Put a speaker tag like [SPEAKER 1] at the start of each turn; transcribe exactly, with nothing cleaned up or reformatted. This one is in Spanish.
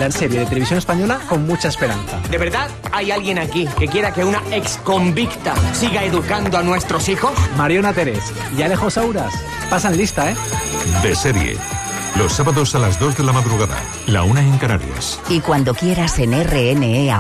[SPEAKER 1] la serie de televisión española con mucha esperanza.
[SPEAKER 2] ¿De verdad hay alguien aquí que quiera que una ex convicta siga educando a nuestros hijos?
[SPEAKER 1] Mariona Terés y Alejo Sauras pasan lista, ¿eh?
[SPEAKER 3] De serie. Los sábados a las dos de la madrugada, la una en Canarias.
[SPEAKER 4] Y cuando quieras en R N E.